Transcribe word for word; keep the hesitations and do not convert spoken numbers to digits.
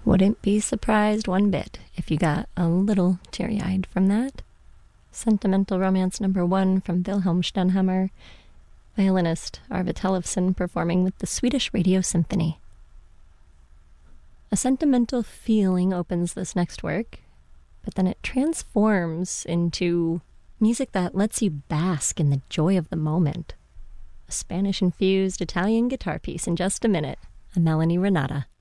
Wouldn't be surprised one bit if you got a little teary-eyed from that. Sentimental Romance number one from Wilhelm Stenhammar, violinist Arve Tellefsen performing with the Swedish Radio Symphony. A sentimental feeling opens this next work, but then it transforms into music that lets you bask in the joy of the moment. A Spanish-infused Italian guitar piece in just a minute. I'm Melanie Renata.